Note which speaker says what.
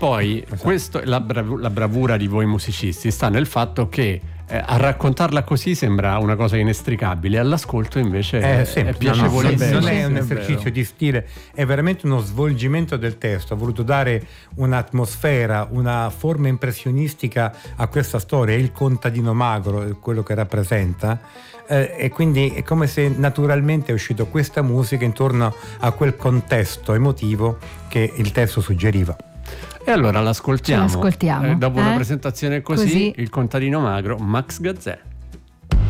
Speaker 1: poi la bravura di voi musicisti sta nel fatto che a raccontarla così sembra una cosa inestricabile, all'ascolto invece è piacevolissimo.
Speaker 2: Non è un esercizio di stile, è veramente uno svolgimento del testo. Ha voluto dare un'atmosfera, una forma impressionistica a questa storia, il contadino magro, quello che rappresenta, e quindi è come se naturalmente è uscito questa musica intorno a quel contesto emotivo che il testo suggeriva.
Speaker 1: E allora l'ascoltiamo.
Speaker 3: Ce l'ascoltiamo.
Speaker 1: Dopo una presentazione così, il contadino magro, Max Gazzè.